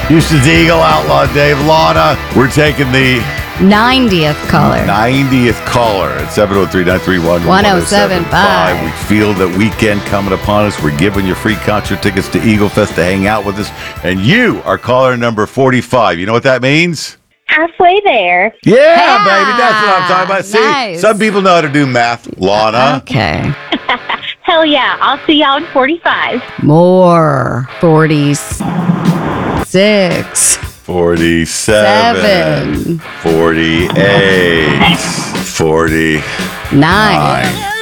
Houston's Eagle Outlaw Dave. Lana, we're taking the 90th caller. 90th caller at 703-931-1075. We feel that weekend coming upon us. We're giving you free concert tickets to Eagle Fest to hang out with us. And you are caller number 45. You know what that means? Halfway there. Yeah, baby. That's what I'm talking about. See, nice. some people know how to do math. Lana. Okay. Hell yeah. I'll see y'all in 45. More. 46. 47. 48. 49.